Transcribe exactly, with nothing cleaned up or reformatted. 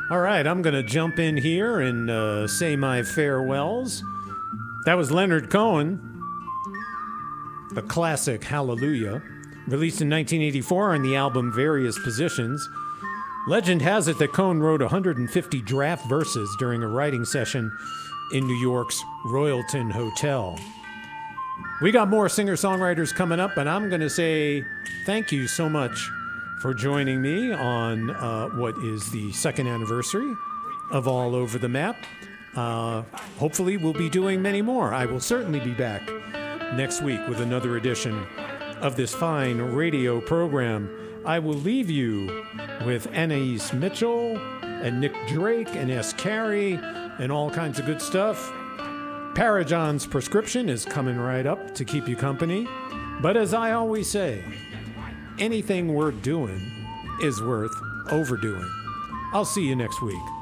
All right, I'm going to jump in here and uh, say my farewells. That was Leonard Cohen, the classic Hallelujah, released in nineteen eighty-four on the album Various Positions. Legend has it that Cohen wrote one hundred fifty draft verses during a writing session in New York's Royalton Hotel. We got more singer-songwriters coming up, and I'm going to say thank you so much for joining me on uh, what is the second anniversary of All Over the Map. Uh, hopefully we'll be doing many more. I will certainly be back next week with another edition of this fine radio program. I will leave you with Anais Mitchell and Nick Drake and S. Carey and all kinds of good stuff. Parajon's Prescription is coming right up to keep you company. But as I always say, anything worth doing is worth overdoing. I'll see you next week.